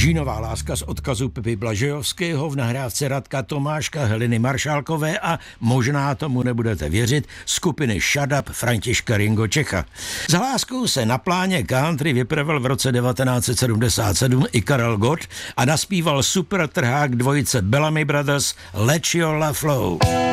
Džínová láska z odkazu Pepy Blažejovského v nahrávce Radka Tomáška, Heleny Maršálkové a možná tomu nebudete věřit, skupiny Shut Up Františka Ringo Čecha. S láskou se na pláně country vypravil v roce 1977 i Karel Gott a naspíval super trhák dvojice Bellamy Brothers Let Your Love Flow.